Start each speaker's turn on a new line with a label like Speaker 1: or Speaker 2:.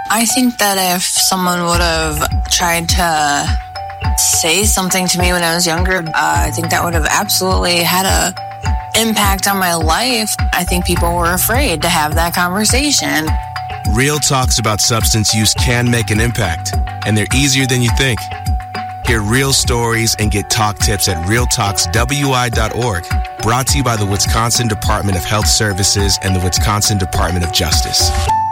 Speaker 1: I think that if someone would have tried to say something to me when I was younger, I think that would have absolutely had a impact on my life. I think people were afraid to have that conversation.
Speaker 2: Real talks about substance use can make an impact, and they're easier than you think. Hear real stories and get talk tips at realtalkswi.org. Brought to you by the Wisconsin Department of Health Services and the Wisconsin Department of Justice.